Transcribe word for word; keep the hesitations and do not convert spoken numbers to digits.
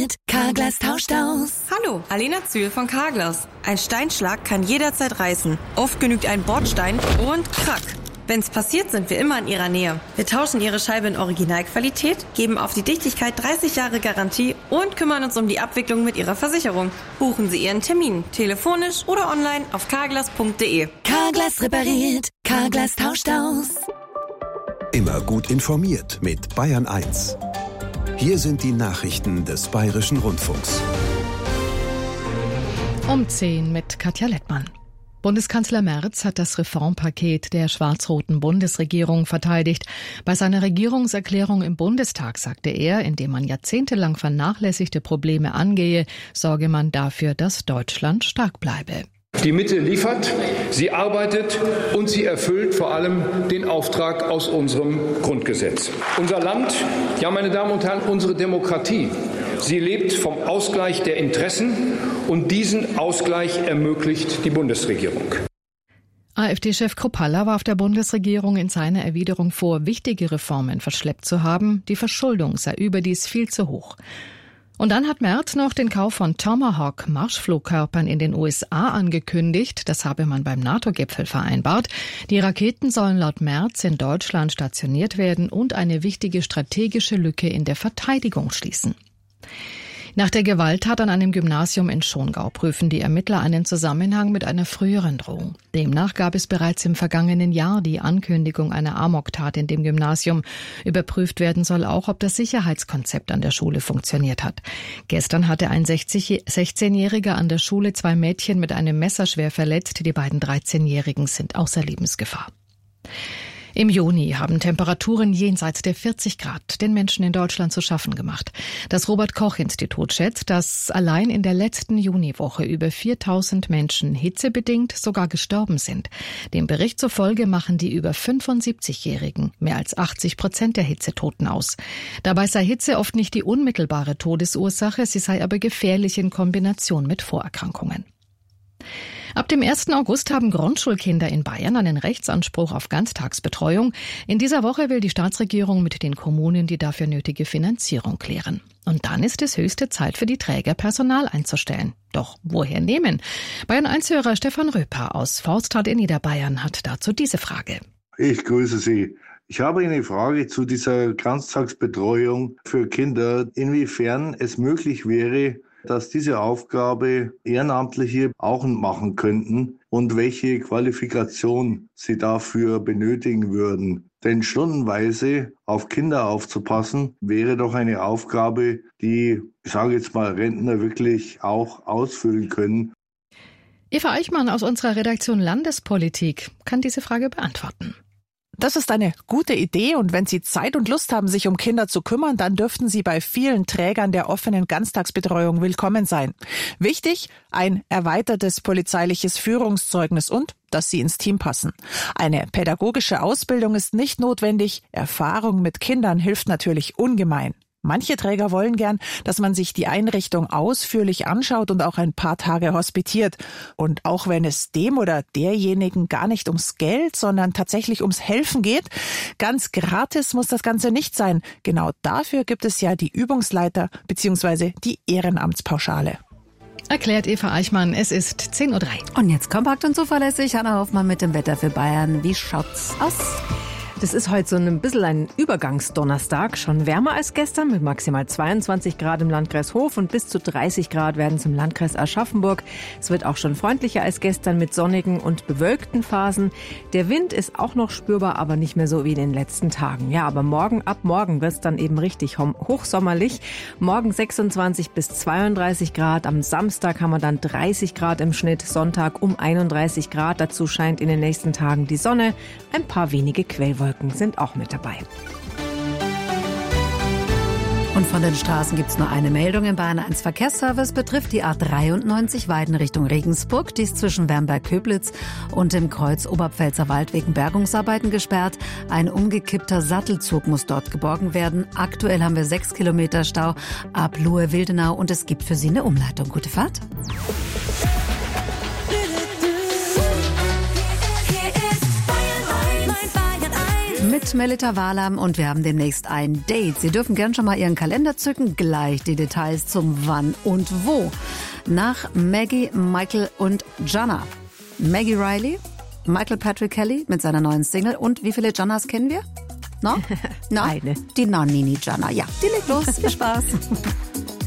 repariert, Carglass tauscht aus. Hallo, Alena Zühl von Carglass. Ein Steinschlag kann jederzeit reißen. Oft genügt ein Bordstein und krack. Wenn's passiert, sind wir immer in Ihrer Nähe. Wir tauschen Ihre Scheibe in Originalqualität, geben auf die Dichtigkeit dreißig Jahre Garantie und kümmern uns um die Abwicklung mit Ihrer Versicherung. Buchen Sie Ihren Termin, telefonisch oder online auf carglass punkt de. Carglass repariert, Carglass tauscht aus. Immer gut informiert mit Bayern eins. Hier sind die Nachrichten des Bayerischen Rundfunks. Um zehn mit Katja Lettmann. Bundeskanzler Merz hat das Reformpaket der schwarz-roten Bundesregierung verteidigt. Bei seiner Regierungserklärung im Bundestag sagte er, indem man jahrzehntelang vernachlässigte Probleme angehe, sorge man dafür, dass Deutschland stark bleibe. Die Mitte liefert, sie arbeitet und sie erfüllt vor allem den Auftrag aus unserem Grundgesetz. Unser Land, ja meine Damen und Herren, unsere Demokratie, sie lebt vom Ausgleich der Interessen und diesen Ausgleich ermöglicht die Bundesregierung. AfD-Chef Kruppalla warf der Bundesregierung in seiner Erwiderung vor, wichtige Reformen verschleppt zu haben. Die Verschuldung sei überdies viel zu hoch. Und dann hat Merz noch den Kauf von Tomahawk-Marschflugkörpern in den U S A angekündigt. Das habe man beim NATO-Gipfel vereinbart. Die Raketen sollen laut Merz in Deutschland stationiert werden und eine wichtige strategische Lücke in der Verteidigung schließen. Nach der Gewalttat an einem Gymnasium in Schongau prüfen die Ermittler einen Zusammenhang mit einer früheren Drohung. Demnach gab es bereits im vergangenen Jahr die Ankündigung einer Amoktat in dem Gymnasium. Überprüft werden soll auch, ob das Sicherheitskonzept an der Schule funktioniert hat. Gestern hatte ein sechzehnjähriger an der Schule zwei Mädchen mit einem Messer schwer verletzt. Die beiden dreizehnjährigen sind außer Lebensgefahr. Im Juni haben Temperaturen jenseits der vierzig Grad den Menschen in Deutschland zu schaffen gemacht. Das Robert-Koch-Institut schätzt, dass allein in der letzten Juniwoche über viertausend Menschen hitzebedingt sogar gestorben sind. Dem Bericht zufolge machen die über fünfundsiebzigjährigen mehr als achtzig Prozent der Hitzetoten aus. Dabei sei Hitze oft nicht die unmittelbare Todesursache, sie sei aber gefährlich in Kombination mit Vorerkrankungen. Ab dem ersten August haben Grundschulkinder in Bayern einen Rechtsanspruch auf Ganztagsbetreuung. In dieser Woche will die Staatsregierung mit den Kommunen die dafür nötige Finanzierung klären. Und dann ist es höchste Zeit für die Träger, Personal einzustellen. Doch woher nehmen? Bayern eins Hörer Stefan Röper aus Forstadt in Niederbayern hat dazu diese Frage. Ich grüße Sie. Ich habe eine Frage zu dieser Ganztagsbetreuung für Kinder, inwiefern es möglich wäre, dass diese Aufgabe Ehrenamtliche auch machen könnten und welche Qualifikation sie dafür benötigen würden. Denn stundenweise auf Kinder aufzupassen, wäre doch eine Aufgabe, die, ich sage jetzt mal, Rentner wirklich auch ausfüllen können. Eva Eichmann aus unserer Redaktion Landespolitik kann diese Frage beantworten. Das ist eine gute Idee und wenn Sie Zeit und Lust haben, sich um Kinder zu kümmern, dann dürften Sie bei vielen Trägern der offenen Ganztagsbetreuung willkommen sein. Wichtig, ein erweitertes polizeiliches Führungszeugnis und, dass Sie ins Team passen. Eine pädagogische Ausbildung ist nicht notwendig, Erfahrung mit Kindern hilft natürlich ungemein. Manche Träger wollen gern, dass man sich die Einrichtung ausführlich anschaut und auch ein paar Tage hospitiert. Und auch wenn es dem oder derjenigen gar nicht ums Geld, sondern tatsächlich ums Helfen geht, ganz gratis muss das Ganze nicht sein. Genau dafür gibt es ja die Übungsleiter bzw. die Ehrenamtspauschale. Erklärt Eva Eichmann, es ist zehn Uhr drei. Und jetzt kompakt und zuverlässig, Hanna Hoffmann mit dem Wetter für Bayern. Wie schaut's aus? Das ist heute so ein bisschen ein Übergangsdonnerstag, schon wärmer als gestern mit maximal zweiundzwanzig Grad im Landkreis Hof und bis zu dreißig Grad werden es im Landkreis Aschaffenburg. Es wird auch schon freundlicher als gestern mit sonnigen und bewölkten Phasen. Der Wind ist auch noch spürbar, aber nicht mehr so wie in den letzten Tagen. Ja, aber morgen, ab morgen wird es dann eben richtig hochsommerlich. Morgen sechsundzwanzig bis zweiunddreißig Grad, am Samstag haben wir dann dreißig Grad im Schnitt, Sonntag um einunddreißig Grad. Dazu scheint in den nächsten Tagen die Sonne, ein paar wenige Quellwolken sind auch mit dabei. Und von den Straßen gibt es nur eine Meldung im Bayern eins Verkehrsservice, betrifft die A dreiundneunzig Weiden Richtung Regensburg. Die ist zwischen Wernberg-Köblitz und dem Kreuz Oberpfälzer Wald wegen Bergungsarbeiten gesperrt. Ein umgekippter Sattelzug muss dort geborgen werden. Aktuell haben wir sechs Kilometer Stau ab Lohe-Wildenau und es gibt für Sie eine Umleitung. Gute Fahrt. mit Melita Walam und wir haben demnächst ein Date. Sie dürfen gern schon mal Ihren Kalender zücken, gleich die Details zum Wann und Wo. Nach Maggie, Michael und Jana. Maggie Riley, Michael Patrick Kelly mit seiner neuen Single. Und wie viele Janas kennen wir? No? No? Eine. Die Nannini Jana. Ja, die legt los. Viel Spaß.